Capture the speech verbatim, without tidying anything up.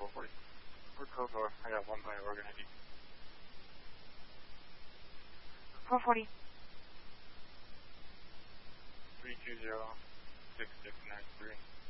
four forty. For Kotor, I got one by organ I D. four forty. three two zero, six six nine three.